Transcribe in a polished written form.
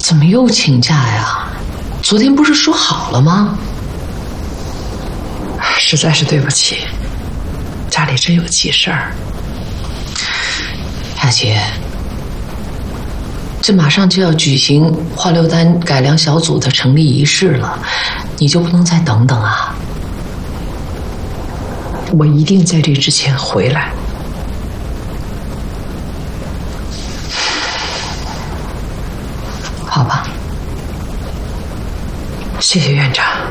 怎么又请假呀？昨天不是说好了吗？ 实在是对不起，家里真有急事儿。 雅姐，这马上就要举行华六丹改良小组的成立仪式了，你就不能再等等啊？ 我一定在这之前回来。 好吧， 谢谢院长。